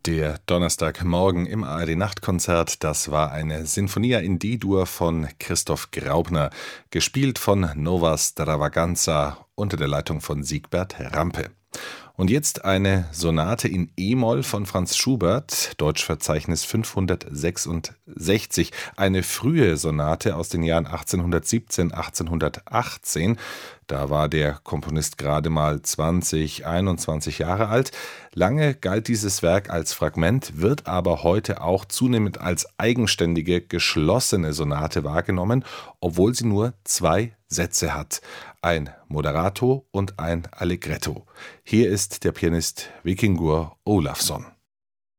Der Donnerstagmorgen im ARD-Nachtkonzert, das war eine Sinfonia in D-Dur von Christoph Graupner, gespielt von Nova Stravaganza unter der Leitung von Siegbert Rampe. Und jetzt eine Sonate in E-Moll von Franz Schubert, Deutschverzeichnis 566, eine frühe Sonate aus den Jahren 1817, 1818. Da war der Komponist gerade mal 20, 21 Jahre alt. Lange galt dieses Werk als Fragment, wird aber heute auch zunehmend als eigenständige, geschlossene Sonate wahrgenommen, obwohl sie nur 2 Sätze hat. Ein Moderato und ein Allegretto. Hier ist der Pianist Vikingur Ólafsson.